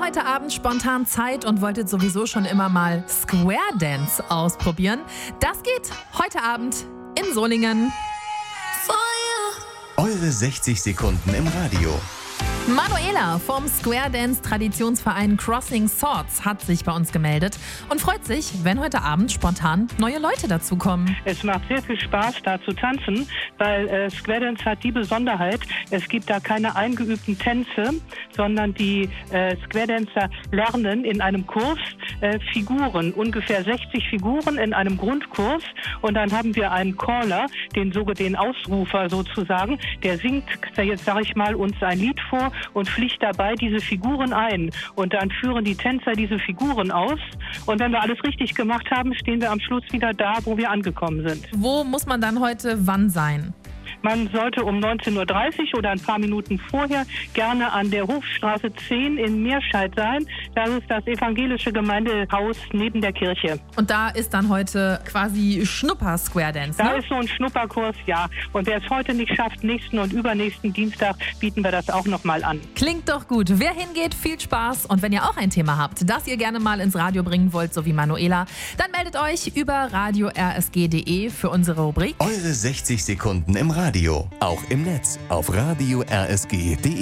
heute Abend spontan Zeit und wolltet sowieso schon immer mal Square Dance ausprobieren? Das geht heute Abend in Solingen. Eure 60 Sekunden im Radio. Manuela vom Square Dance Traditionsverein Crossing Swords hat sich bei uns gemeldet und freut sich, wenn heute Abend spontan neue Leute dazukommen. Es macht sehr viel Spaß, da zu tanzen, weil Square Dance hat die Besonderheit, es gibt da keine eingeübten Tänze, sondern die Square Dancer lernen in einem Kurs Figuren, ungefähr 60 Figuren in einem Grundkurs, und dann haben wir einen Caller, den Ausrufer sozusagen, der singt, jetzt sage ich mal, uns ein Lied vor und pflicht dabei diese Figuren ein. Und dann führen die Tänzer diese Figuren aus. Und wenn wir alles richtig gemacht haben, stehen wir am Schluss wieder da, wo wir angekommen sind. Wo muss man dann heute wann sein? Man sollte um 19:30 Uhr oder ein paar Minuten vorher gerne an der Hofstraße 10 in Meerscheid sein. Das ist das evangelische Gemeindehaus neben der Kirche. Und da ist dann heute quasi Schnupper-Square Dance, ne? Da ist so ein Schnupperkurs, ja. Und wer es heute nicht schafft, nächsten und übernächsten Dienstag bieten wir das auch nochmal an. Klingt doch gut. Wer hingeht, viel Spaß. Und wenn ihr auch ein Thema habt, das ihr gerne mal ins Radio bringen wollt, so wie Manuela, dann meldet euch über radio-rsg.de für unsere Rubrik Eure 60 Sekunden im Radio. Auch im Netz auf radio-rsg.de.